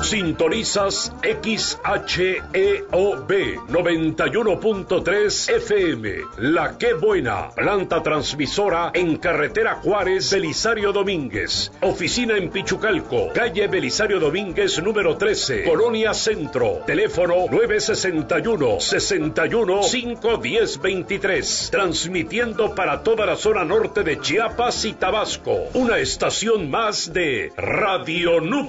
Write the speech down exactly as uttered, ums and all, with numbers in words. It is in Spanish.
Sintonizas X H E O B noventa y uno punto tres F M. La Qué Buena, planta transmisora en carretera Juárez, Belisario Domínguez. Oficina en Pichucalco, calle Belisario Domínguez número trece, Colonia Centro. Teléfono nueve sesenta y uno, sesenta y uno, cinco diez veintitrés. Transmitiendo para toda la zona norte de Chiapas y Tabasco. Una estación más de Radio Núcleo.